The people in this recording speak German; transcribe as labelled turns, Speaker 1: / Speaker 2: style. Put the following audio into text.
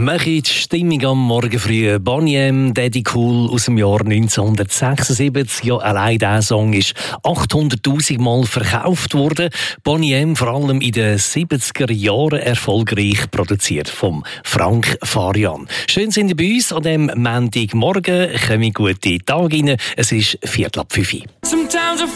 Speaker 1: Mache die Stimmung am Morgen früh. Boney M, Daddy Cool aus dem Jahr 1976. Ja, allein dieser Song ist 800'000 Mal verkauft worden. Boney M vor allem in den 70er Jahren erfolgreich produziert vom Frank Farian. Schön sind ihr bei uns an diesem Montagmorgen. Kommen gute Tage rein. Es ist 4:45.